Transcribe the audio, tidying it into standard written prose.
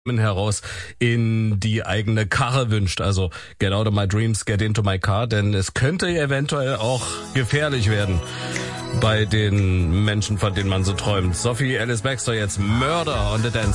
heraus in die eigene Karre wünscht. Also get out of my dreams, get into my car, denn es könnte eventuell auch gefährlich werden bei den Menschen, von denen man so träumt. Sophie Ellis-Bextor jetzt Murder on the Dance.